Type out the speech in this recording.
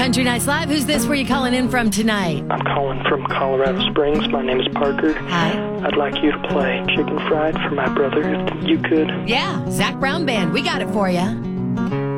Country Nights Live. Who's this? Where you calling in from tonight? I'm calling from Colorado Springs. My name is Parker. Hi. I'd like you to play Chicken Fried for my brother, if you could. Yeah, Zach Brown Band. We got it for you.